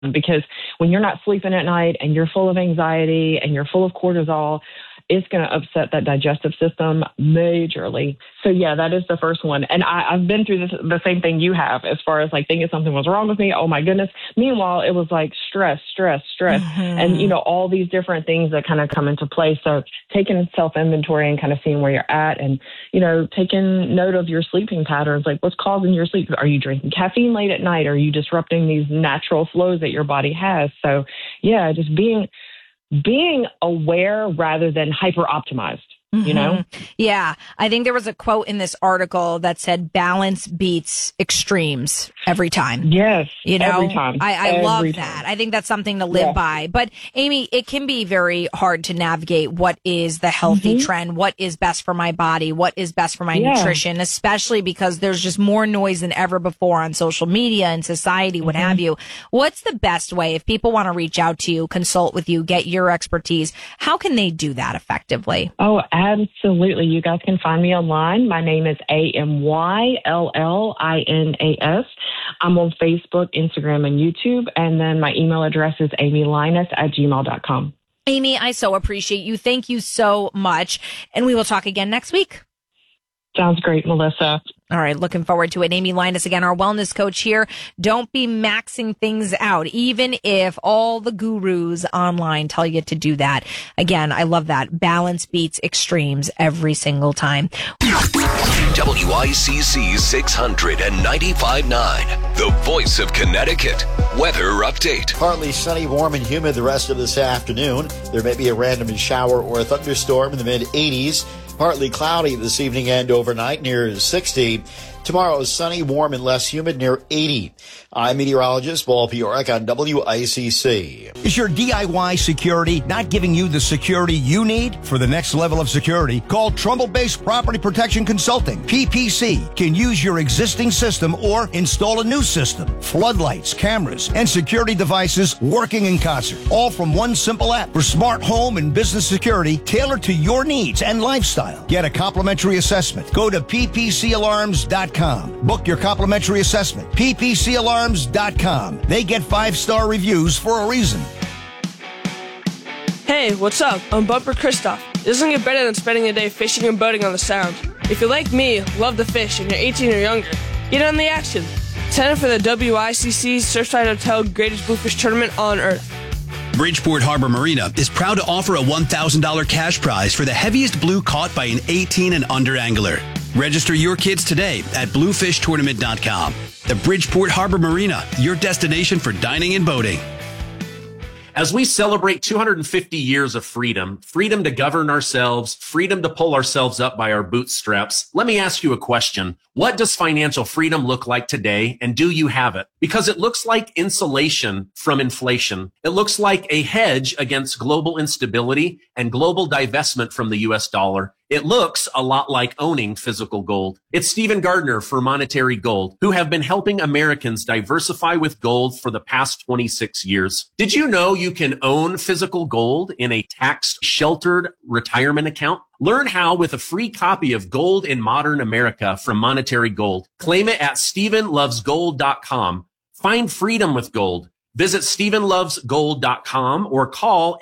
because when you're not sleeping at night and you're full of anxiety and you're full of cortisol, it's going to upset that digestive system majorly. So yeah, that is the first one. And I've been through the same thing you have, as far as like thinking something was wrong with me. Oh my goodness. Meanwhile, it was like stress, and, you know, all these different things that kind of come into play. So taking self-inventory and kind of seeing where you're at, and, you know, taking note of your sleeping patterns, like what's causing your sleep. Are you drinking caffeine late at night? Are you disrupting these natural flows that your body has? So yeah, just being aware rather than hyper optimized, you know? Yeah. I think there was a quote in this article that said balance beats extremes every time. Yes. You know, every time. I love that. I think that's something to live by. But Amy, it can be very hard to navigate what is the healthy trend, what is best for my body, what is best for my nutrition, especially because there's just more noise than ever before on social media and society, what have you. What's the best way if people want to reach out to you, consult with you, get your expertise? How can they do that effectively? Oh, absolutely. You guys can find me online. My name is AMYLLINAS. I'm on Facebook, Instagram, and YouTube. And then my email address is amylinus@gmail.com. Amy, I so appreciate you. Thank you so much. And we will talk again next week. Sounds great, Melissa. All right. Looking forward to it. Amy Linus, again, our wellness coach here. Don't be maxing things out, even if all the gurus online tell you to do that. Again, I love that. Balance beats extremes every single time. WICC 695.9, the voice of Connecticut. Weather update. Partly sunny, warm, and humid the rest of this afternoon. There may be a random shower or a thunderstorm in the mid-80s. Partly cloudy this evening and overnight near 60. Tomorrow is sunny, warm, and less humid near 80. I'm meteorologist Paul Piorek on WICC. Is your DIY security not giving you the security you need for the next level of security? Call Trumbull-based Property Protection Consulting. PPC can use your existing system or install a new system. Floodlights, cameras, and security devices working in concert. All from one simple app for smart home and business security tailored to your needs and lifestyle. Get a complimentary assessment. Go to ppcalarms.com. Book your complimentary assessment. ppcalarms.com. They get 5-star reviews for a reason. Hey, what's up? I'm Bumper Christoph. It doesn't get better than spending a day fishing and boating on the Sound. If you're like me, love the fish, and you're 18 or younger, get on the action. Sign up for the WICC Surfside Hotel Greatest Bluefish Tournament on Earth. Bridgeport Harbor Marina is proud to offer a $1,000 cash prize for the heaviest blue caught by an 18 and under angler. Register your kids today at bluefishtournament.com. The Bridgeport Harbor Marina, your destination for dining and boating. As we celebrate 250 years of freedom to govern ourselves, freedom to pull ourselves up by our bootstraps, let me ask you a question. What does financial freedom look like today, and do you have it? Because it looks like insulation from inflation. It looks like a hedge against global instability and global divestment from the US dollar. It looks a lot like owning physical gold. It's Stephen Gardner for Monetary Gold, who have been helping Americans diversify with gold for the past 26 years. Did you know you can own physical gold in a tax-sheltered retirement account? Learn how with a free copy of Gold in Modern America from Monetary Gold. Claim it at StephenLovesGold.com. Find freedom with gold. Visit StephenLovesGold.com or call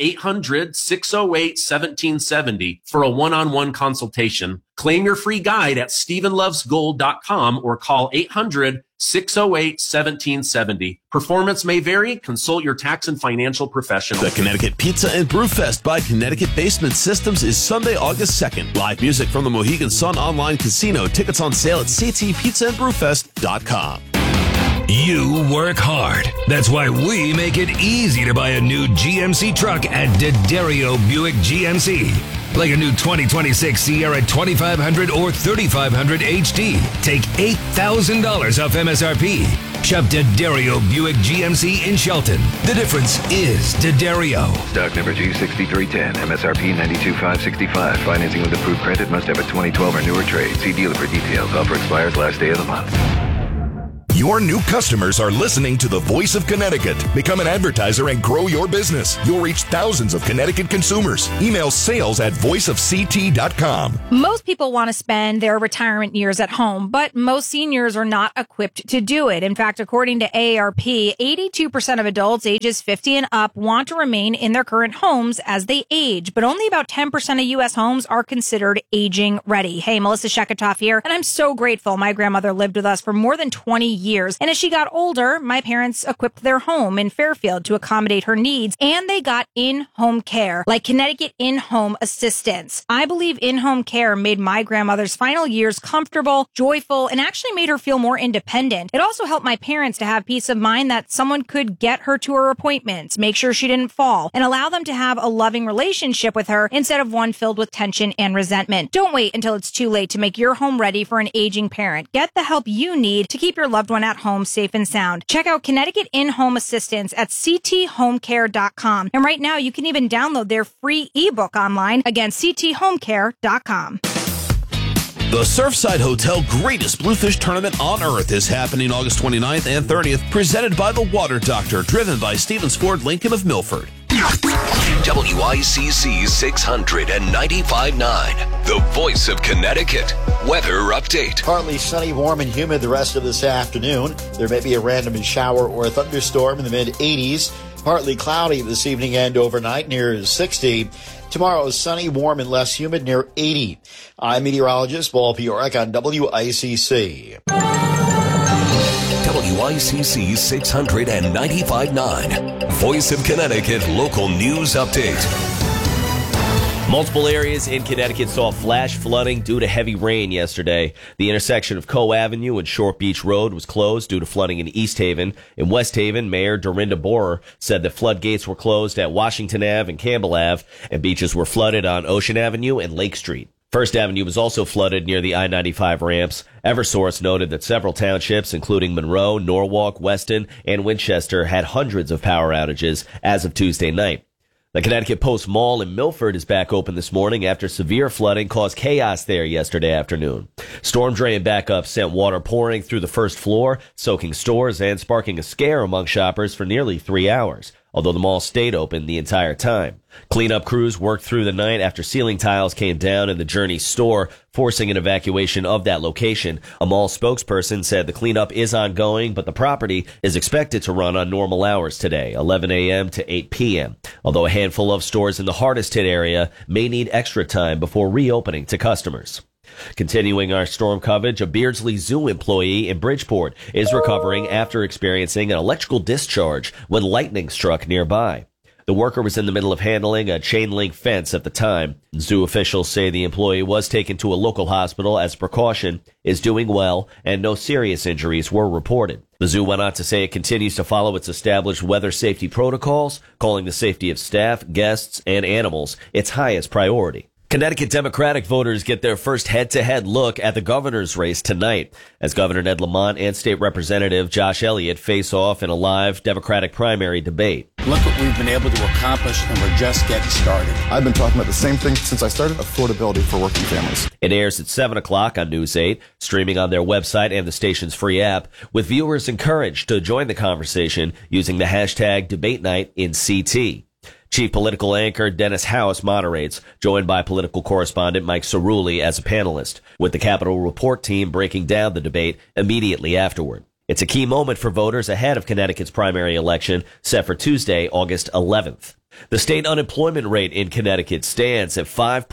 800-608-1770 for a one-on-one consultation. Claim your free guide at StephenLovesGold.com or call 800-608-1770. Performance may vary. Consult your tax and financial professional. The Connecticut Pizza and Brew Fest by Connecticut Basement Systems is Sunday, August 2nd. Live music from the Mohegan Sun Online Casino. Tickets on sale at ctpizzaandbrewfest.com. You work hard. That's why we make it easy to buy a new GMC truck at D'Addario Buick GMC. Like a new 2026 Sierra 2500 or 3500 HD. Take $8,000 off MSRP. Shop D'Addario Buick GMC in Shelton. The difference is D'Addario. Stock number G6310, MSRP $92,565. Financing with approved credit must have a 2012 or newer trade. See dealer for details. Offer expires last day of the month. Your new customers are listening to the Voice of Connecticut. Become an advertiser and grow your business. You'll reach thousands of Connecticut consumers. Email sales@voiceofct.com. Most people want to spend their retirement years at home, but most seniors are not equipped to do it. In fact, according to AARP, 82% of adults ages 50 and up want to remain in their current homes as they age, but only about 10% of U.S. homes are considered aging ready. Hey, Melissa Sheketoff here, and I'm so grateful. My grandmother lived with us for more than 20 years, and as she got older, my parents equipped their home in Fairfield to accommodate her needs, and they got in-home care, like Connecticut In-Home Assistance. I believe in-home care made my grandmother's final years comfortable, joyful, and actually made her feel more independent. It also helped my parents to have peace of mind that someone could get her to her appointments, make sure she didn't fall, and allow them to have a loving relationship with her instead of one filled with tension and resentment. Don't wait until it's too late to make your home ready for an aging parent. Get the help you need to keep your loved one at home safe and sound. Check out Connecticut In-Home Assistance at cthomecare.com. And right now, you can even download their free ebook online. Again, cthomecare.com. The Surfside Hotel Greatest Bluefish Tournament on Earth is happening August 29th and 30th, presented by The Water Doctor, driven by Stevens Ford Lincoln of Milford. WICC 695.9, the voice of Connecticut. Weather update. Partly sunny, warm, and humid the rest of this afternoon. There may be a random shower or a thunderstorm in the mid-80s. Partly cloudy this evening and overnight near 60. Tomorrow is sunny, warm, and less humid near 80. I'm meteorologist Paul Piorek on WICC. WICC 695.9, Voice of Connecticut Local News Update. Multiple areas in Connecticut saw flash flooding due to heavy rain yesterday. The intersection of Coe Avenue and Short Beach Road was closed due to flooding in East Haven. In West Haven, Mayor Dorinda Borer said that floodgates were closed at Washington Ave and Campbell Ave, and beaches were flooded on Ocean Avenue and Lake Street. First Avenue was also flooded near the I-95 ramps. Eversource noted that several townships, including Monroe, Norwalk, Weston, and Winchester, had hundreds of power outages as of Tuesday night. The Connecticut Post Mall in Milford is back open this morning after severe flooding caused chaos there yesterday afternoon. Storm drain backup sent water pouring through the first floor, soaking stores and sparking a scare among shoppers for nearly 3 hours, although the mall stayed open the entire time. Cleanup crews worked through the night after ceiling tiles came down in the Journey store, forcing an evacuation of that location. A mall spokesperson said the cleanup is ongoing, but the property is expected to run on normal hours today, 11 a.m. to 8 p.m., although a handful of stores in the hardest hit area may need extra time before reopening to customers. Continuing our storm coverage, a Beardsley Zoo employee in Bridgeport is recovering after experiencing an electrical discharge when lightning struck nearby. The worker was in the middle of handling a chain link fence at the time. Zoo officials say the employee was taken to a local hospital as a precaution, is doing well, and no serious injuries were reported. The zoo went on to say it continues to follow its established weather safety protocols, calling the safety of staff, guests, and animals its highest priority. Connecticut Democratic voters get their first head-to-head look at the governor's race tonight as Governor Ned Lamont and State Representative Josh Elliott face off in a live Democratic primary debate. Look what we've been able to accomplish, and we're just getting started. I've been talking about the same thing since I started, affordability for working families. It airs at 7 o'clock on News 8, streaming on their website and the station's free app, with viewers encouraged to join the conversation using the hashtag DebateNightInCT. Chief political anchor Dennis House moderates, joined by political correspondent Mike Cerulli as a panelist, with the Capitol Report team breaking down the debate immediately afterward. It's a key moment for voters ahead of Connecticut's primary election set for Tuesday, August 11th. The state unemployment rate in Connecticut stands at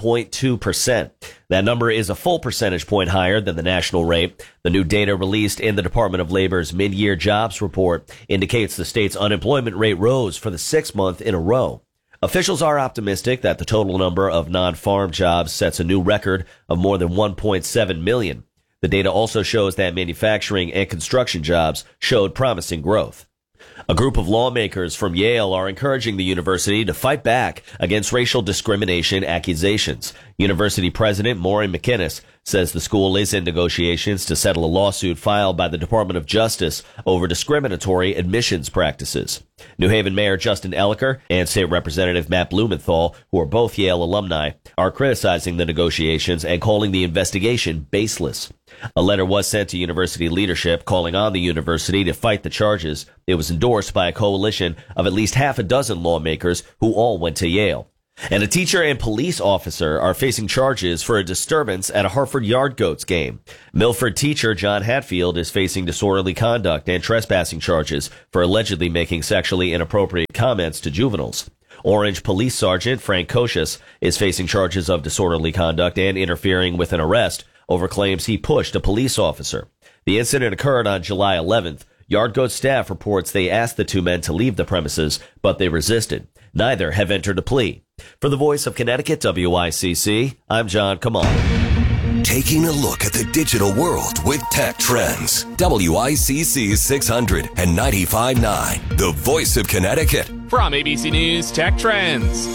5.2%. That number is a full percentage point higher than the national rate. The new data released in the Department of Labor's mid-year jobs report indicates the state's unemployment rate rose for the 6th month in a row. Officials are optimistic that the total number of non-farm jobs sets a new record of more than 1.7 million. The data also shows that manufacturing and construction jobs showed promising growth. A group of lawmakers from Yale are encouraging the university to fight back against racial discrimination accusations. University President Maureen McInnes says the school is in negotiations to settle a lawsuit filed by the Department of Justice over discriminatory admissions practices. New Haven Mayor Justin Elicker and State Representative Matt Blumenthal, who are both Yale alumni, are criticizing the negotiations and calling the investigation baseless. A letter was sent to university leadership calling on the university to fight the charges. It was endorsed by a coalition of at least half a dozen lawmakers who all went to Yale. And a teacher and police officer are facing charges for a disturbance at a Hartford Yard Goats game. Milford teacher John Hatfield is facing disorderly conduct and trespassing charges for allegedly making sexually inappropriate comments to juveniles. Orange Police Sergeant Frank Kocius is facing charges of disorderly conduct and interfering with an arrest over claims he pushed a police officer. The incident occurred on July 11th. Yard Goats staff reports they asked the two men to leave the premises, but they resisted. Neither have entered a plea. For the Voice of Connecticut, WICC, I'm John Kamal. Taking a look at the digital world with Tech Trends. WICC 600 and 95.9, the Voice of Connecticut. From ABC News Tech Trends.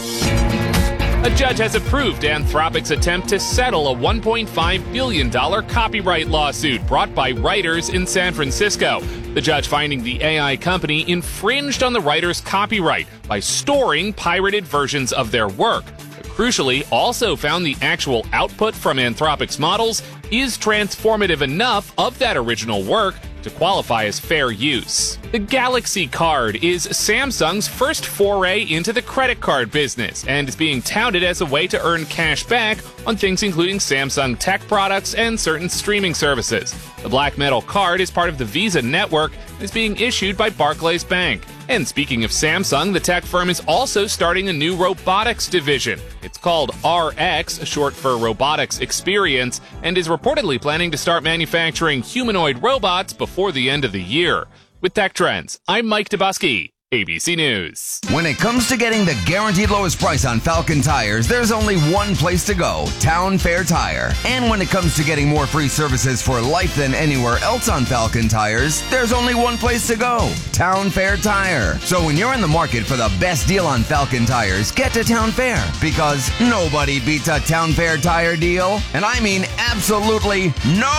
A judge has approved Anthropic's attempt to settle a $1.5 billion copyright lawsuit brought by writers in San Francisco. The judge finding the AI company infringed on the writers' copyright by storing pirated versions of their work. But crucially, also found the actual output from Anthropic's models is transformative enough of that original work to qualify as fair use. The Galaxy Card is Samsung's first foray into the credit card business and is being touted as a way to earn cash back on things including Samsung tech products and certain streaming services. The Black Metal Card is part of the Visa network and is being issued by Barclays Bank. And speaking of Samsung, the tech firm is also starting a new robotics division. It's called RX, short for Robotics Experience, and is reportedly planning to start manufacturing humanoid robots before the end of the year. With Tech Trends, I'm Mike Dubusky, ABC News. When it comes to getting the guaranteed lowest price on Falcon tires, there's only one place to go, Town Fair Tire. And when it comes to getting more free services for life than anywhere else on Falcon tires, there's only one place to go, Town Fair Tire. So when you're in the market for the best deal on Falcon tires, get to Town Fair, because nobody beats a Town Fair tire deal. And I mean absolutely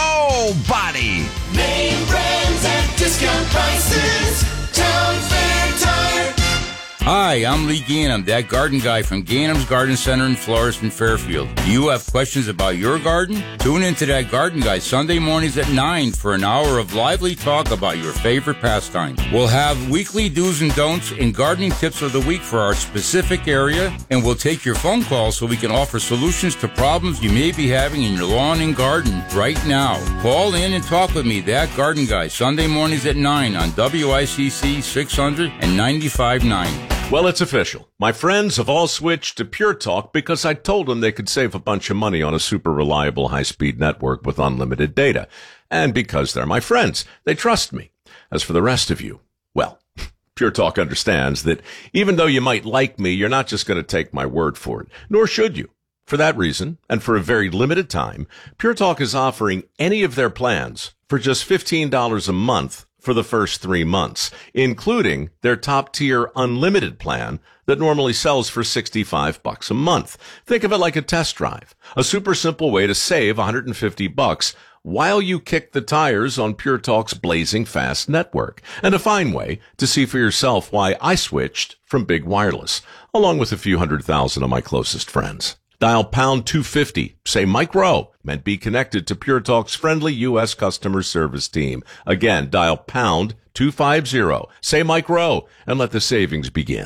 nobody. Name brands at discount prices. Town Fair Tire. Hi, I'm Lee Gainham, that garden guy from Gainham's Garden Center in Florist and Fairfield. Do you have questions about your garden? Tune into that garden guy Sunday mornings at 9 for an hour of lively talk about your favorite pastime. We'll have weekly do's and don'ts and gardening tips of the week for our specific area, and we'll take your phone calls so we can offer solutions to problems you may be having in your lawn and garden right now. Call in and talk with me, that garden guy, Sunday mornings at 9 on WICC 600 and 95.9. Well, it's official. My friends have all switched to Pure Talk because I told them they could save a bunch of money on a super reliable high-speed network with unlimited data. And because they're my friends, they trust me. As for the rest of you, well, Pure Talk understands that even though you might like me, you're not just going to take my word for it, nor should you. For that reason, and for a very limited time, Pure Talk is offering any of their plans for just $15 a month for the first 3 months, including their top-tier unlimited plan that normally sells for $65 a month. Think of it like a test drive, a super simple way to save $150 while you kick the tires on Pure Talk's blazing fast network, and a fine way to see for yourself why I switched from Big Wireless, along with a few 100,000 of my closest friends. Dial pound 250, say Mike Rowe, and be connected to Pure Talk's friendly U.S. customer service team. Again, dial pound 250, say Mike Rowe, and let the savings begin.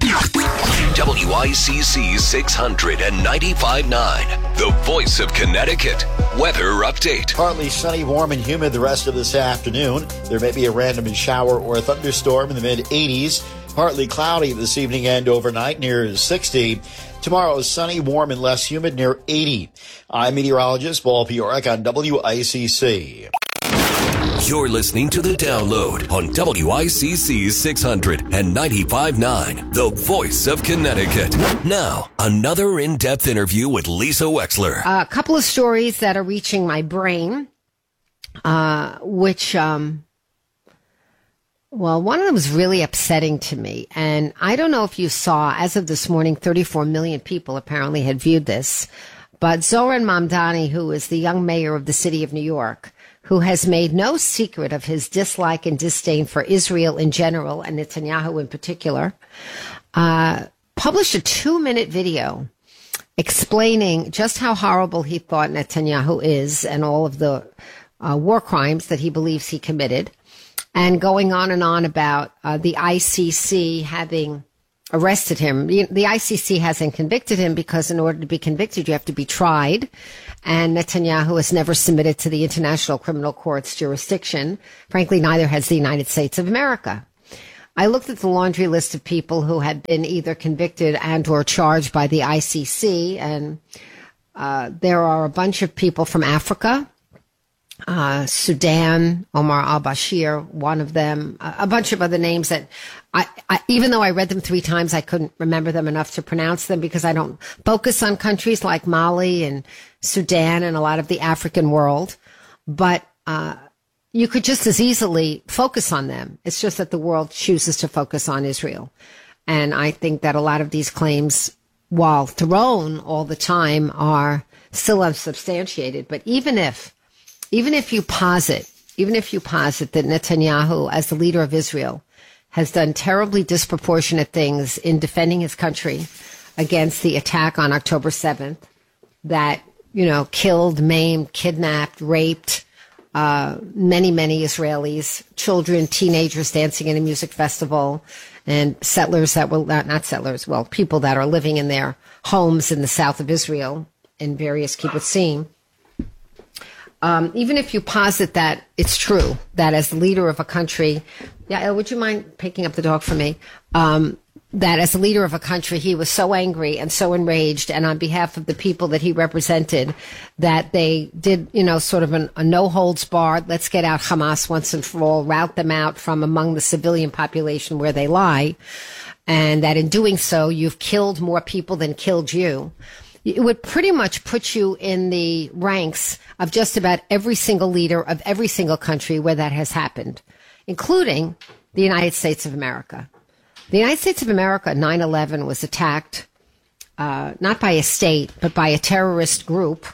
WICC 600 and 95.9, the Voice of Connecticut. Weather update. Partly sunny, warm, and humid the rest of this afternoon. There may be a random shower or a thunderstorm in the mid-80s. Partly cloudy this evening and overnight near 60. Tomorrow is sunny, warm, and less humid near 80. I'm meteorologist Paul Piorek on WICC. You're listening to The Download on WICC 600 and 95.9, the Voice of Connecticut. Now, another in-depth interview with Lisa Wexler. A couple of stories that are reaching my brain, well, one of them was really upsetting to me. And I don't know if you saw, as of this morning, 34 million people apparently had viewed this. But Zohran Mamdani, who is the young mayor of the city of New York, who has made no secret of his dislike and disdain for Israel in general and Netanyahu in particular, published a 2-minute video explaining just how horrible he thought Netanyahu is and all of the war crimes that he believes he committed, and going on and on about the ICC having arrested him. The ICC hasn't convicted him because in order to be convicted, you have to be tried. And Netanyahu has never submitted to the International Criminal Court's jurisdiction. Frankly, neither has the United States of America. I looked at the laundry list of people who had been either convicted and or charged by the ICC, and there are a bunch of people from Africa, Sudan, Omar al-Bashir, one of them, a bunch of other names that I even though I read them 3 times, I couldn't remember them enough to pronounce them because I don't focus on countries like Mali and Sudan and a lot of the African world. But you could just as easily focus on them. It's just that the world chooses to focus on Israel. And I think that a lot of these claims, while thrown all the time, are still unsubstantiated. But even if you posit that Netanyahu, as the leader of Israel, has done terribly disproportionate things in defending his country against the attack on October 7th that, killed, maimed, kidnapped, raped many, many Israelis, children, teenagers dancing in a music festival, and settlers that were not settlers, people that are living in their homes in the south of Israel in various kibbutzim. Even if you posit that it's true, that as the leader of a country, would you mind picking up the dog for me? That as the leader of a country, he was so angry and so enraged, and on behalf of the people that he represented, that they did, sort of a no-holds-barred, let's get out Hamas once and for all, rout them out from among the civilian population where they lie, and that in doing so, you've killed more people than killed you. It would pretty much put you in the ranks of just about every single leader of every single country where that has happened, including the United States of America. The United States of America, 9/11, was attacked not by a state, but by a terrorist group.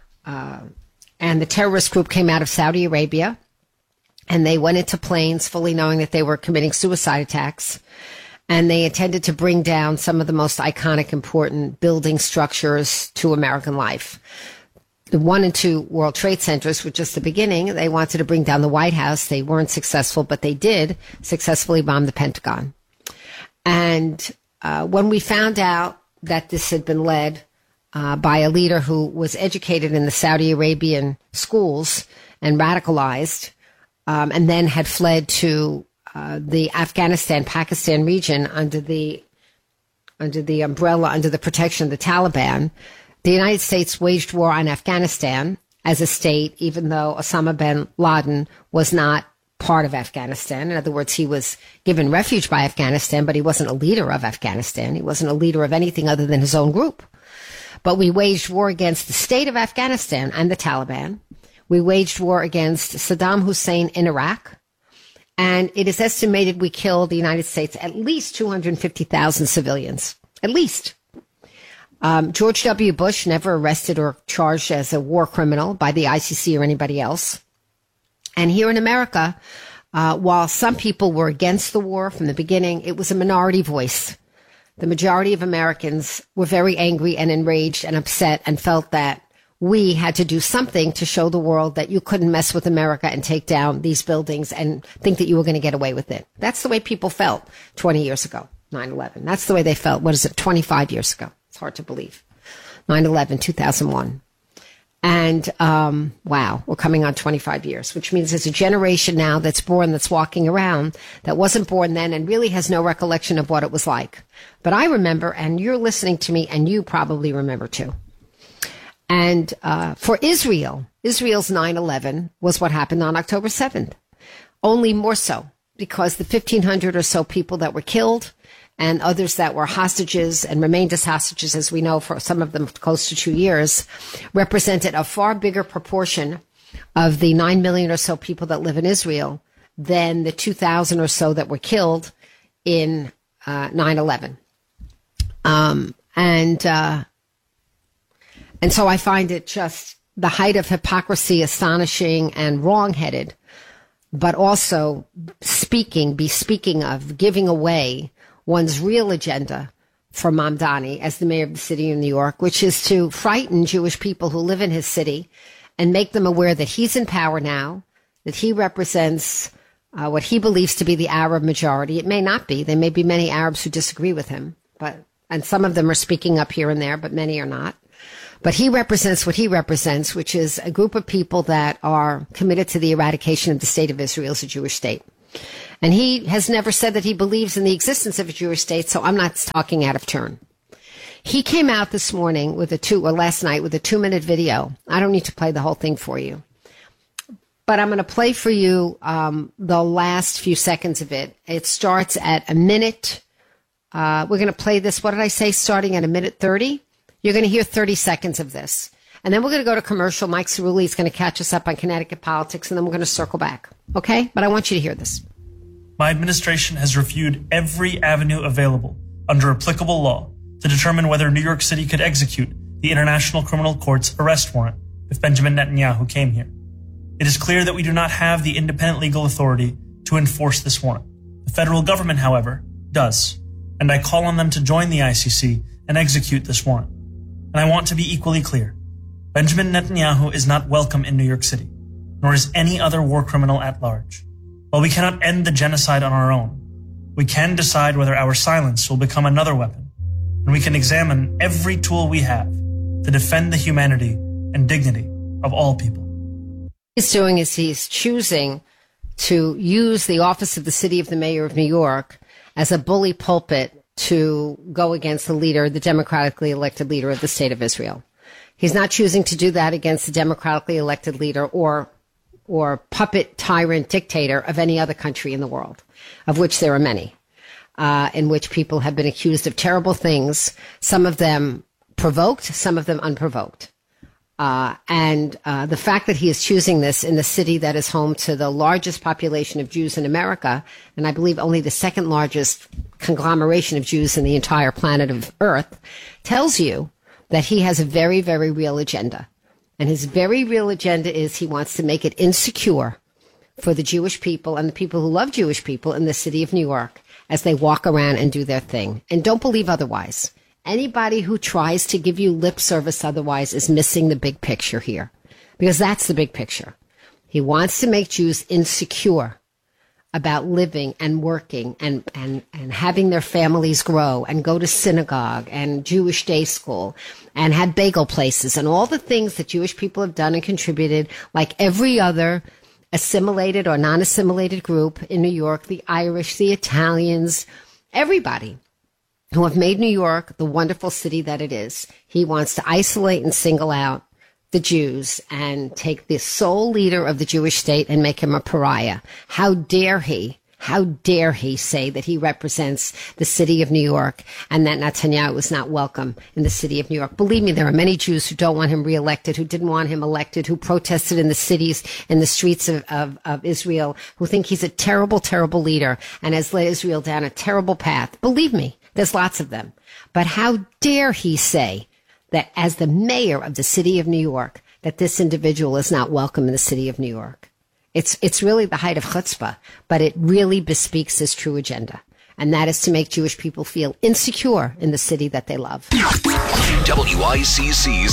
And the terrorist group came out of Saudi Arabia, and they went into planes fully knowing that they were committing suicide attacks. And they intended to bring down some of the most iconic, important building structures to American life. The 1 and 2 World Trade Centers were just the beginning. They wanted to bring down the White House. They weren't successful, but they did successfully bomb the Pentagon. And when we found out that this had been led by a leader who was educated in the Saudi Arabian schools and radicalized, and then had fled to the Afghanistan-Pakistan region under the umbrella, under the protection of the Taliban, the United States waged war on Afghanistan as a state, even though Osama bin Laden was not part of Afghanistan. In other words, he was given refuge by Afghanistan, but he wasn't a leader of Afghanistan. He wasn't a leader of anything other than his own group. But we waged war against the state of Afghanistan and the Taliban. We waged war against Saddam Hussein in Iraq. And it is estimated we killed, the United States, at least 250,000 civilians. At least. George W. Bush never arrested or charged as a war criminal by the ICC or anybody else. And here in America, while some people were against the war from the beginning, it was a minority voice. The majority of Americans were very angry and enraged and upset and felt that we had to do something to show the world that you couldn't mess with America and take down these buildings and think that you were going to get away with it. That's the way people felt 20 years ago, 9/11. That's the way they felt, 25 years ago? It's hard to believe. 9/11, 2001. And, wow, we're coming on 25 years, which means there's a generation now that's born, that's walking around, that wasn't born then and really has no recollection of what it was like. But I remember, and you're listening to me, and you probably remember too. And for Israel, Israel's 9/11 was what happened on October 7th, only more so, because the 1,500 or so people that were killed and others that were hostages and remained as hostages, as we know, for some of them close to 2 years, represented a far bigger proportion of the 9 million or so people that live in Israel than the 2,000 or so that were killed in 9/11. And so I find it just the height of hypocrisy, astonishing and wrong-headed, but also speaking of giving away one's real agenda for Mamdani as the mayor of the city of New York, which is to frighten Jewish people who live in his city and make them aware that he's in power now, that he represents what he believes to be the Arab majority. It may not be. There may be many Arabs who disagree with him, and some of them are speaking up here and there, but many are not. But he represents what he represents, which is a group of people that are committed to the eradication of the state of Israel as a Jewish state. And he has never said that he believes in the existence of a Jewish state, so I'm not talking out of turn. He came out this morning last night with a 2-minute video. I don't need to play the whole thing for you, but I'm going to play for you the last few seconds of it. It starts at a minute. We're going to play this, what did I say, starting at a minute 30? You're going to hear 30 seconds of this. And then we're going to go to commercial. Mike Cerulli is going to catch us up on Connecticut politics, and then we're going to circle back. Okay? But I want you to hear this. My administration has reviewed every avenue available under applicable law to determine whether New York City could execute the International Criminal Court's arrest warrant if Benjamin Netanyahu came here. It is clear that we do not have the independent legal authority to enforce this warrant. The federal government, however, does, and I call on them to join the ICC and execute this warrant. And I want to be equally clear. Benjamin Netanyahu is not welcome in New York City, nor is any other war criminal at large. While we cannot end the genocide on our own, we can decide whether our silence will become another weapon, and we can examine every tool we have to defend the humanity and dignity of all people. What he's doing is he's choosing to use the office of the city of the mayor of New York as a bully pulpit to go against the democratically elected leader of the state of Israel. He's not choosing to do that against the democratically elected leader or puppet tyrant dictator of any other country in the world, of which there are many, in which people have been accused of terrible things, some of them provoked, some of them unprovoked. And the fact that he is choosing this in the city that is home to the largest population of Jews in America, and I believe only the second largest conglomeration of Jews in the entire planet of Earth, tells you that he has a very, very real agenda. And his very real agenda is he wants to make it insecure for the Jewish people and the people who love Jewish people in the city of New York as they walk around and do their thing. And don't believe otherwise. Anybody who tries to give you lip service otherwise is missing the big picture here, because that's the big picture. He wants to make Jews insecure about living and working and having their families grow and go to synagogue and Jewish day school and have bagel places and all the things that Jewish people have done and contributed, like every other assimilated or non-assimilated group in New York, the Irish, the Italians, everybody who have made New York the wonderful city that it is. He wants to isolate and single out the Jews and take the sole leader of the Jewish state and make him a pariah. How dare he say that he represents the city of New York and that Netanyahu is not welcome in the city of New York? Believe me, there are many Jews who don't want him reelected, who didn't want him elected, who protested in the cities, in the streets of Israel, who think he's a terrible, terrible leader and has led Israel down a terrible path. Believe me, there's lots of them. But how dare he say that as the mayor of the city of New York, that this individual is not welcome in the city of New York? It's really the height of chutzpah, but it really bespeaks his true agenda. And that is to make Jewish people feel insecure in the city that they love. WICC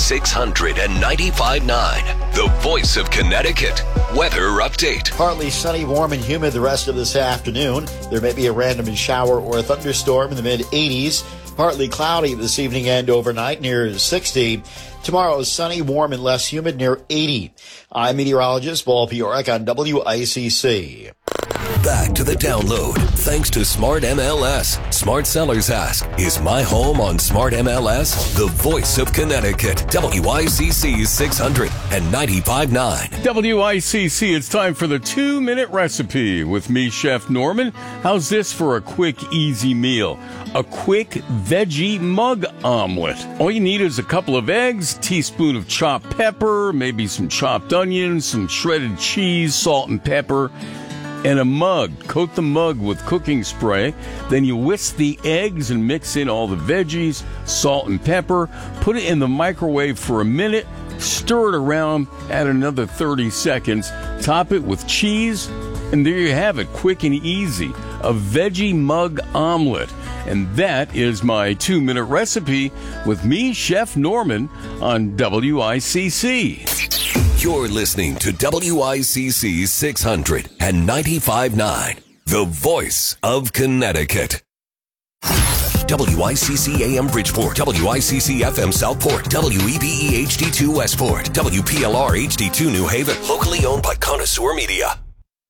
695.9, the voice of Connecticut. Weather update. Partly sunny, warm, and humid the rest of this afternoon. There may be a random shower or a thunderstorm in the mid-80s. Partly cloudy this evening and overnight near 60. Tomorrow is sunny, warm, and less humid near 80. I'm meteorologist Paul Piorek on WICC. Back to the download. Thanks to Smart MLS. Smart sellers ask, is my home on Smart MLS? The voice of Connecticut. WICC 695.9. WICC, it's time for the 2-minute recipe with me, Chef Norman. How's this for a quick, easy meal? A quick veggie mug omelet. All you need is a couple of eggs, teaspoon of chopped pepper, maybe some chopped onions, some shredded cheese, salt and pepper, and a mug. Coat the mug with cooking spray. Then you whisk the eggs and mix in all the veggies, salt and pepper. Put it in the microwave for a minute. Stir it around, add another 30 seconds, top it with cheese, and there you have it, quick and easy, a veggie mug omelet. And that is my 2-minute recipe with me, Chef Norman, on WICC. You're listening to WICC 600 and 95.9, the voice of Connecticut. WICC AM Bridgeport, WICC FM Southport, WEBE HD2 Westport, WPLR HD2 New Haven, locally owned by Connoisseur Media.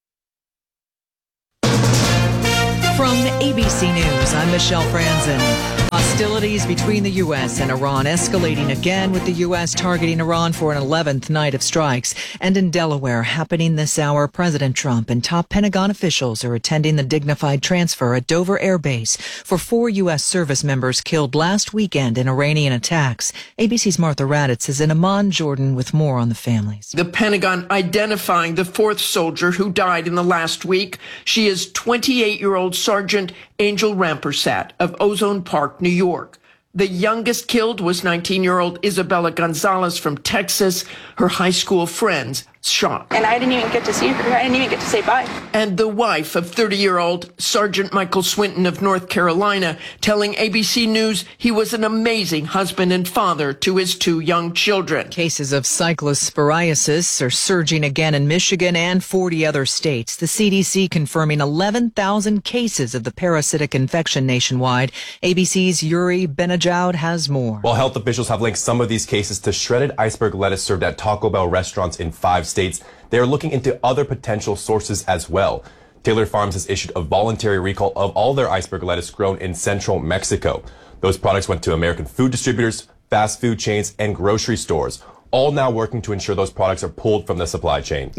From ABC News, I'm Michelle Franzen. Hostilities between the U.S. and Iran escalating again, with the U.S. targeting Iran for an 11th night of strikes. And in Delaware, happening this hour, President Trump and top Pentagon officials are attending the dignified transfer at Dover Air Base for 4 U.S. service members killed last weekend in Iranian attacks. ABC's Martha Raddatz is in Amman, Jordan, with more on the families. The Pentagon identifying the 4th soldier who died in the last week. She is 28-year-old Sergeant Angel Rampersad of Ozone Park, New York. The youngest killed was 19-year-old Isabella Gonzalez from Texas. Her high school friends shocked. And I didn't even get to see her. I didn't even get to say bye. And the wife of 30-year-old Sergeant Michael Swinton of North Carolina telling ABC News he was an amazing husband and father to his 2 young children. Cases of cyclosporiasis are surging again in Michigan and 40 other states. The CDC confirming 11,000 cases of the parasitic infection nationwide. ABC's Yuri Benajoud has more. While health officials have linked some of these cases to shredded iceberg lettuce served at Taco Bell restaurants in 5 states, they are looking into other potential sources as well. Taylor Farms has issued a voluntary recall of all their iceberg lettuce grown in central Mexico. Those products went to American food distributors, fast food chains, and grocery stores, all now working to ensure those products are pulled from the supply chain.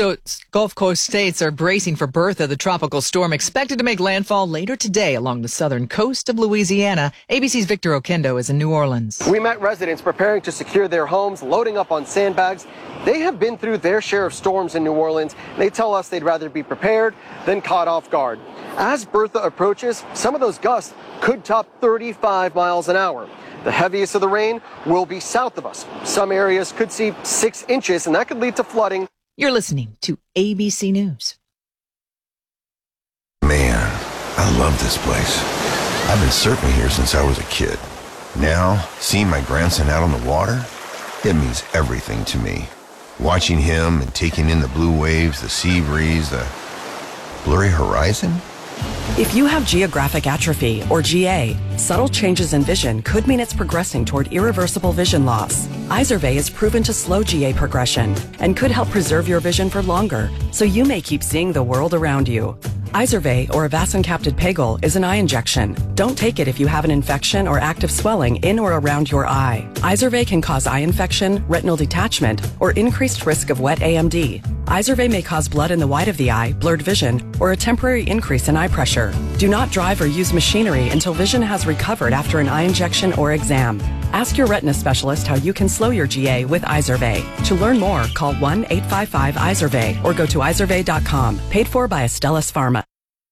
Gulf Coast states are bracing for Bertha, the tropical storm expected to make landfall later today along the southern coast of Louisiana. ABC's Victor Oquendo is in New Orleans. We met residents preparing to secure their homes, loading up on sandbags. They have been through their share of storms in New Orleans. They tell us they'd rather be prepared than caught off guard. As Bertha approaches, some of those gusts could top 35 miles an hour. The heaviest of the rain will be south of us. Some areas could see 6 inches, and that could lead to flooding. You're listening to ABC News. Man, I love this place. I've been surfing here since I was a kid. Now, seeing my grandson out on the water, it means everything to me. Watching him and taking in the blue waves, the sea breeze, the blurry horizon. If you have geographic atrophy, or GA, subtle changes in vision could mean it's progressing toward irreversible vision loss. Izervay is proven to slow GA progression and could help preserve your vision for longer, so you may keep seeing the world around you. Izervay, or avacincaptad pegol, is an eye injection. Don't take it if you have an infection or active swelling in or around your eye. Izervay can cause eye infection, retinal detachment, or increased risk of wet AMD. Izervay may cause blood in the white of the eye, blurred vision, or a temporary increase in eye pressure. Do not drive or use machinery until vision has recovered after an eye injection or exam. Ask your retina specialist how you can slow your GA with Izervay. To learn more, call 1-855-IZERVAY or go to izervay.com. Paid for by Astellas Pharma.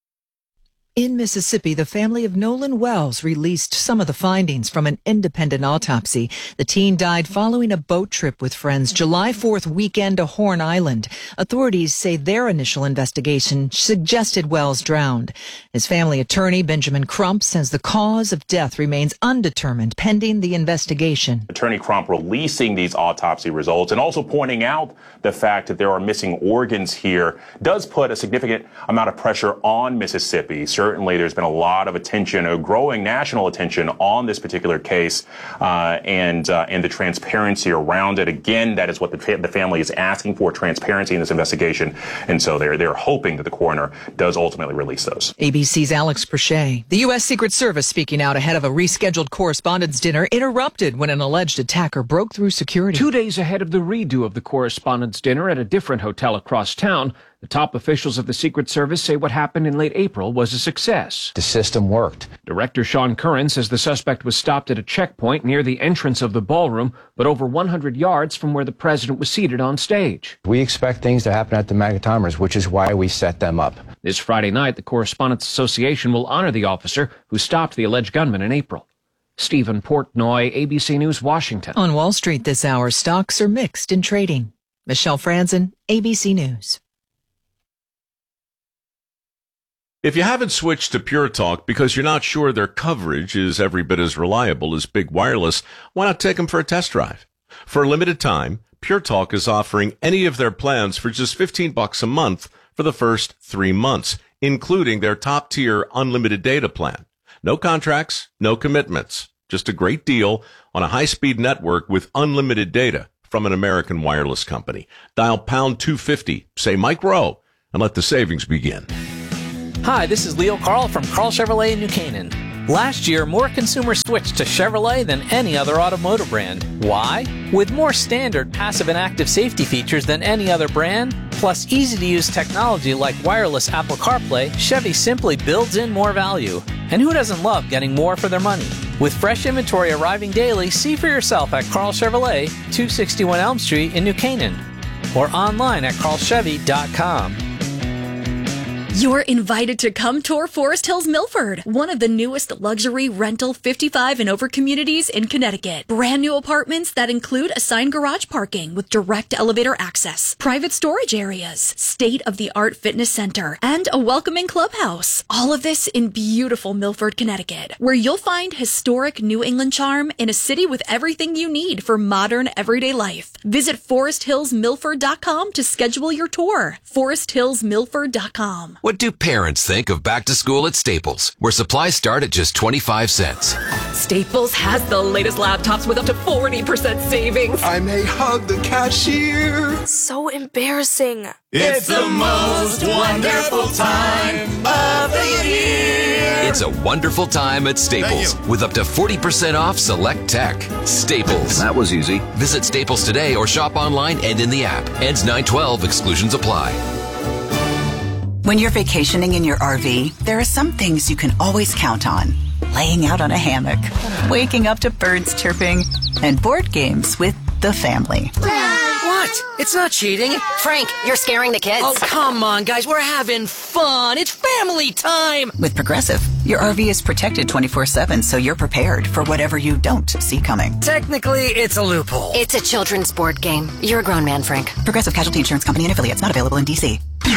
In Mississippi, the family of Nolan Wells released some of the findings from an independent autopsy. The teen died following a boat trip with friends July 4th weekend to Horn Island. Authorities say their initial investigation suggested Wells drowned. His family attorney, Benjamin Crump, says the cause of death remains undetermined pending the investigation. Attorney Crump releasing these autopsy results and also pointing out the fact that there are missing organs here does put a significant amount of pressure on Mississippi. Certainly, there's been a lot of attention, a growing national attention on this particular case and the transparency around it. Again, that is what the family is asking for, transparency in this investigation. And so they're hoping that the coroner does ultimately release those. ABC's Alex Perche. The U.S. Secret Service speaking out ahead of a rescheduled correspondence dinner interrupted when an alleged attacker broke through security. 2 days ahead of the redo of the correspondence dinner at a different hotel across town, the top officials of the Secret Service say what happened in late April was a success. The system worked. Director Sean Curran says the suspect was stopped at a checkpoint near the entrance of the ballroom, but over 100 yards from where the president was seated on stage. We expect things to happen at the Magatomers, which is why we set them up. This Friday night, the Correspondents Association will honor the officer who stopped the alleged gunman in April. Stephen Portnoy, ABC News, Washington. On Wall Street this hour, stocks are mixed in trading. Michelle Franzen, ABC News. If you haven't switched to Pure Talk because you're not sure their coverage is every bit as reliable as Big Wireless, why not take them for a test drive? For a limited time, Pure Talk is offering any of their plans for just $15 a month for the first 3 months, including their top-tier unlimited data plan. No contracts, no commitments, just a great deal on a high-speed network with unlimited data from an American wireless company. Dial pound 250, say Mike Rowe, and let the savings begin. Hi, this is Leo Carl from Carl Chevrolet in New Canaan. Last year, more consumers switched to Chevrolet than any other automotive brand. Why? With more standard passive and active safety features than any other brand, plus easy-to-use technology like wireless Apple CarPlay, Chevy simply builds in more value. And who doesn't love getting more for their money? With fresh inventory arriving daily, see for yourself at Carl Chevrolet, 261 Elm Street in New Canaan, or online at carlchevy.com. You're invited to come tour Forest Hills Milford, one of the newest luxury rental 55 and over communities in Connecticut. Brand new apartments that include assigned garage parking with direct elevator access, private storage areas, state-of-the-art fitness center, and a welcoming clubhouse. All of this in beautiful Milford, Connecticut, where you'll find historic New England charm in a city with everything you need for modern everyday life. Visit foresthillsmilford.com to schedule your tour. foresthillsmilford.com. What do parents think of back to school at Staples, where supplies start at just 25 cents? Staples has the latest laptops with up to 40% savings. I may hug the cashier. So embarrassing. It's the most wonderful time of the year. It's a wonderful time at Staples with up to 40% off select tech. Staples. That was easy. Visit Staples today or shop online and in the app. Ends 9/12. Exclusions apply. When you're vacationing in your RV, there are some things you can always count on. Laying out on a hammock, waking up to birds chirping, and board games with the family. What? It's not cheating. Frank, you're scaring the kids. Oh, come on, guys. We're having fun. It's family time. With Progressive, your RV is protected 24/7, so you're prepared for whatever you don't see coming. Technically, it's a loophole. It's a children's board game. You're a grown man, Frank. Progressive Casualty Insurance Company and affiliates, not available in D.C.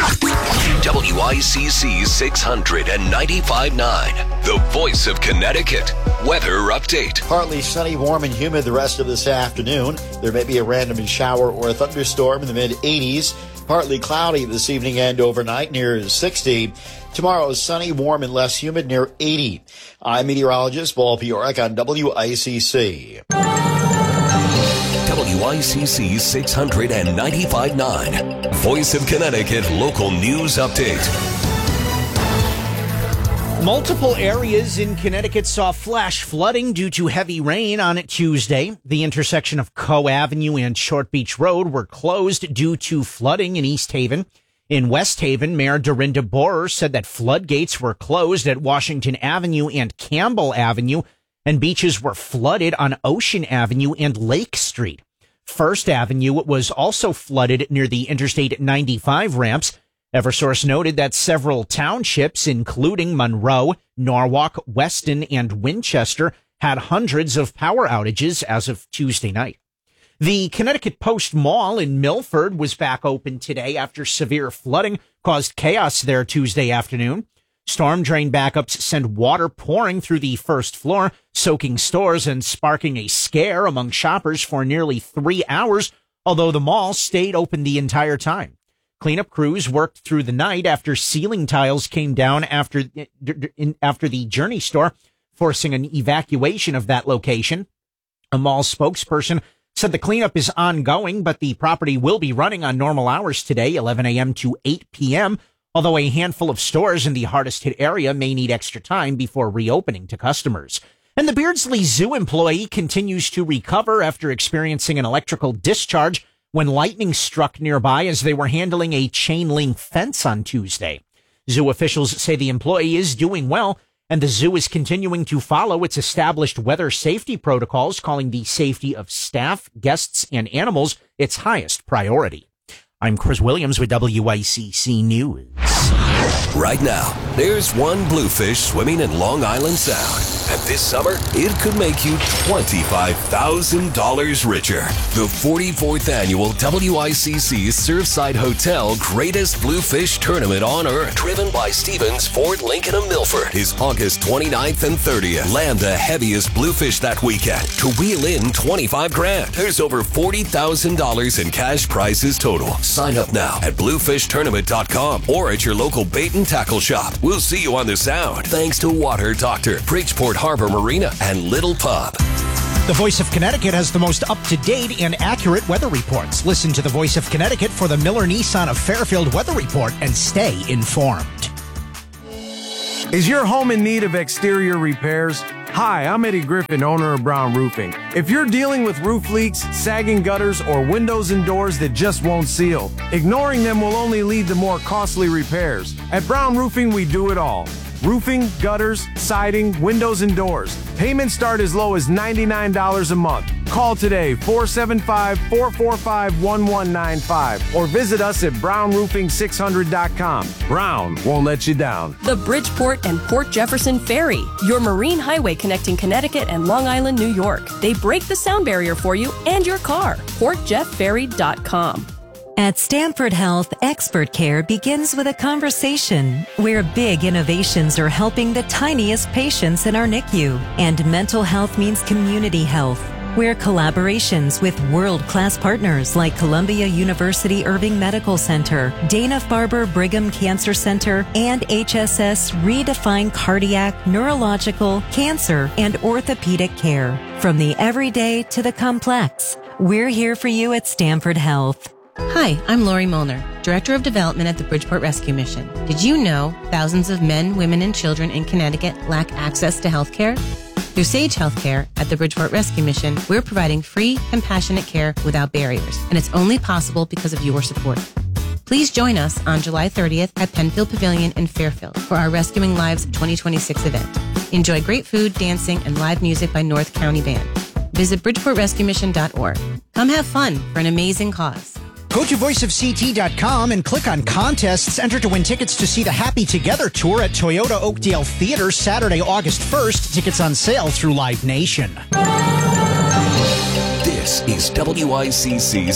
WICC 695.9, the voice of Connecticut. Weather update. Partly sunny, warm, and humid the rest of this afternoon. There may be a random shower or a thunderstorm in the mid-80s. Partly cloudy this evening and overnight near 60. Tomorrow is sunny, warm, and less humid near 80. I'm meteorologist Paul Piorek on WICC. WICC 695.9, Voice of Connecticut local news update. Multiple areas in Connecticut saw flash flooding due to heavy rain on Tuesday. The intersection of Coe Avenue and Short Beach Road were closed due to flooding in East Haven. In West Haven, Mayor Dorinda Borer said that floodgates were closed at Washington Avenue and Campbell Avenue, and beaches were flooded on Ocean Avenue and Lake Street. First Avenue was also flooded near the Interstate 95 ramps. Eversource noted that several townships, including Monroe, Norwalk, Weston, and Winchester, had hundreds of power outages as of Tuesday night. The Connecticut Post Mall in Milford was back open today after severe flooding caused chaos there Tuesday afternoon. Storm drain backups sent water pouring through the first floor, soaking stores and sparking a scare among shoppers for nearly 3 hours, although the mall stayed open the entire time. Cleanup crews worked through the night after ceiling tiles came down after the Journey store, forcing an evacuation of that location. A mall spokesperson said the cleanup is ongoing, but the property will be running on normal hours today, 11 a.m. to 8 p.m., although a handful of stores in the hardest hit area may need extra time before reopening to customers. And the Beardsley Zoo employee continues to recover after experiencing an electrical discharge when lightning struck nearby as they were handling a chain link fence on Tuesday. Zoo officials say the employee is doing well, and the zoo is continuing to follow its established weather safety protocols, calling the safety of staff, guests, and animals its highest priority. I'm Chris Williams with WICC News. Right now, there's one bluefish swimming in Long Island Sound. And this summer, it could make you $25,000 richer. The 44th annual WICC Surfside Hotel Greatest Bluefish Tournament on Earth, driven by Stevens Ford, Lincoln, and Milford, is August 29th and 30th. Land the heaviest bluefish that weekend to wheel in 25 grand. There's over $40,000 in cash prizes total. Sign up now at bluefishtournament.com or at your local bait and tackle shop. We'll see you on the Sound. Thanks to Water Doctor, Bridgeport Harbor Marina, and Little Pub. The Voice of Connecticut has the most up-to-date and accurate weather reports. Listen to the Voice of Connecticut for the Miller Nissan of Fairfield weather report and stay informed. Is your home in need of exterior repairs? Hi, I'm Eddie Griffin, owner of Brown Roofing. If you're dealing with roof leaks, sagging gutters, or windows and doors that just won't seal, ignoring them will only lead to more costly repairs. At Brown Roofing, we do it all. Roofing, gutters, siding, windows, and doors. Payments start as low as $99 a month. Call today, 475-445-1195, or visit us at brownroofing600.com. Brown won't let you down. The Bridgeport and Port Jefferson Ferry, your marine highway connecting Connecticut and Long Island, New York. They break the sound barrier for you and your car. PortJeffFerry.com. At Stanford Health, expert care begins with a conversation where big innovations are helping the tiniest patients in our NICU. And mental health means community health, where collaborations with world-class partners like Columbia University Irving Medical Center, Dana-Farber Brigham Cancer Center, and HSS redefine cardiac, neurological, cancer, and orthopedic care. From the everyday to the complex, we're here for you at Stanford Health. Hi, I'm Lori Molnar, Director of Development at the Bridgeport Rescue Mission. Did you know thousands of men, women, and children in Connecticut lack access to health care? Through Sage Healthcare at the Bridgeport Rescue Mission, we're providing free, compassionate care without barriers, and it's only possible because of your support. Please join us on July 30th at Penfield Pavilion in Fairfield for our Rescuing Lives 2026 event. Enjoy great food, dancing, and live music by North County Band. Visit bridgeportrescuemission.org. Come have fun for an amazing cause. Go to voiceofct.com and click on contests. Enter to win tickets to see the Happy Together tour at Toyota Oakdale Theater Saturday, August 1st. Tickets on sale through Live Nation. This is WICC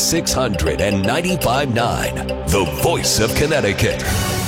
695.9, the voice of Connecticut.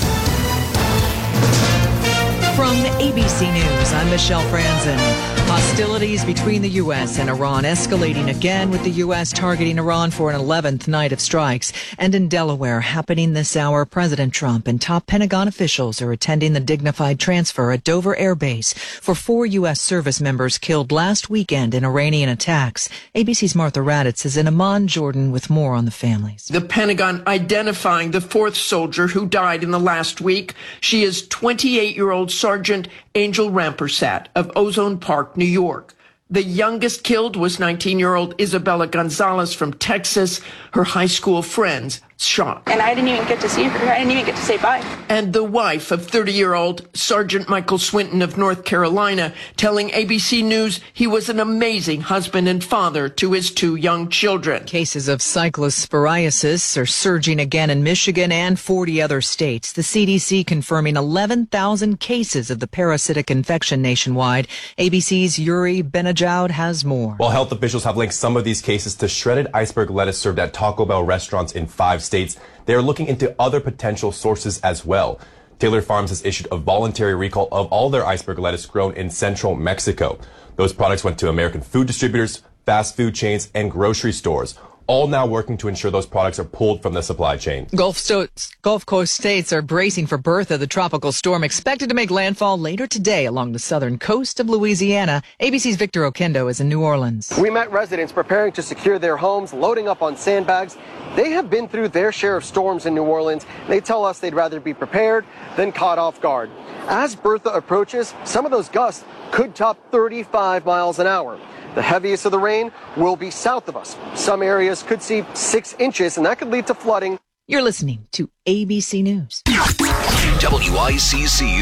From ABC News, I'm Michelle Franzen. Hostilities between the U.S. and Iran escalating again, with the U.S. targeting Iran for an 11th night of strikes. And in Delaware, happening this hour, President Trump and top Pentagon officials are attending the dignified transfer at Dover Air Base for 4 U.S. service members killed last weekend in Iranian attacks. ABC's Martha Raddatz is in Amman, Jordan, with more on the families. The Pentagon identifying the 4th soldier who died in the last week. She is 28-year-old Sergeant Angel Rampersad of Ozone Park, New York. The youngest killed was 19-year-old Isabella Gonzalez from Texas. Her high school friends shocked. And I didn't even get to see her. I didn't even get to say bye. And the wife of 30-year-old Sergeant Michael Swinton of North Carolina telling ABC News he was an amazing husband and father to his 2 young children. Cases of cyclosporiasis are surging again in Michigan and 40 other states. The CDC confirming 11,000 cases of the parasitic infection nationwide. ABC's Yuri Benajoud has more. While health officials have linked some of these cases to shredded iceberg lettuce served at Taco Bell restaurants in 5 states, they are looking into other potential sources as well. Taylor Farms has issued a voluntary recall of all their iceberg lettuce grown in central Mexico. Those products went to American food distributors, fast food chains, and grocery stores, all now working to ensure those products are pulled from the supply chain. Gulf Coast states are bracing for Bertha, the tropical storm expected to make landfall later today along the southern coast of Louisiana. ABC's Victor Oquendo is in New Orleans. We met residents preparing to secure their homes, loading up on sandbags. They have been through their share of storms in New Orleans. They tell us they'd rather be prepared than caught off guard. As Bertha approaches, some of those gusts could top 35 miles an hour. The heaviest of the rain will be south of us. Some areas could see 6 inches, and that could lead to flooding. You're listening to ABC News. WICC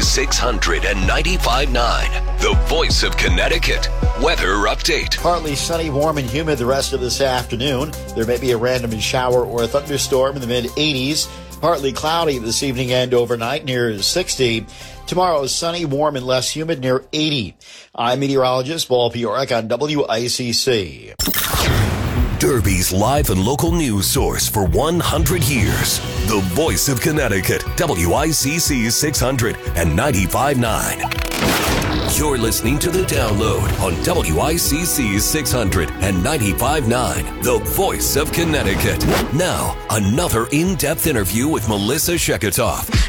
695.9, the voice of Connecticut. Weather update. Partly sunny, warm, and humid the rest of this afternoon. There may be a random shower or a thunderstorm in the mid-80s. Partly cloudy this evening and overnight near 60. Tomorrow is sunny, warm, and less humid near 80. I'm meteorologist Paul Piorek on WICC. Derby's live and local news source for 100 years. The voice of Connecticut, WICC 600 and 95.9. You're listening to The Download on WICC 600 and 95.9, the voice of Connecticut. Now, another in-depth interview with Melissa Sheketoff.